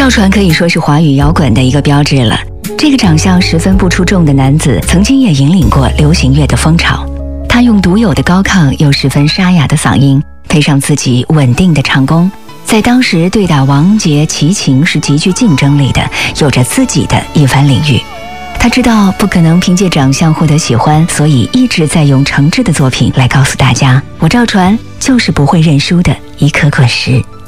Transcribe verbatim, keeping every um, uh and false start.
赵传可以说是华语摇滚的一个标志了。这个长相十分不出众的男子，曾经也引领过流行乐的风潮。他用独有的高亢又十分沙哑的嗓音，配上自己稳定的唱功，在当时对打王杰、齐秦是极具竞争力的，有着自己的一番领域。他知道不可能凭借长相获得喜欢，所以一直在用诚挚的作品来告诉大家，我赵传就是不会认输的一颗颗石。